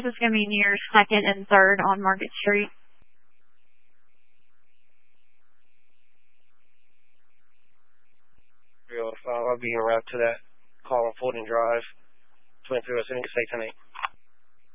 This is going to be near 2nd and 3rd on Market Street. 305, I'll be en route to that call on Fulton Drive, 2306 810.